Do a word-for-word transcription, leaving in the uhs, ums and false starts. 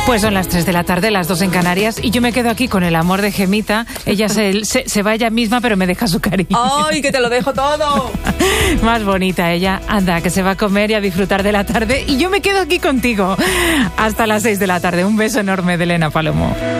Pues son las tres de la tarde, las dos en Canarias, y yo me quedo aquí con el amor de Gemita. Ella se, se, se va ella misma, pero me deja su cariño. ¡Ay, que te lo dejo todo! Más bonita ella. Anda, que se va a comer y a disfrutar de la tarde, y yo me quedo aquí contigo hasta las seis de la tarde. Un beso enorme de Elena Palomo.